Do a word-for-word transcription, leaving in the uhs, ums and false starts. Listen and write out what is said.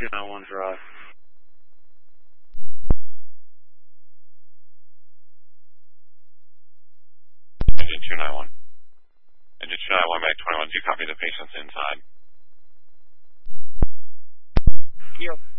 two nine one drive. Engine two nine one. Engine two nine one, Mag twenty-one. Do you copy the patients inside? Yep.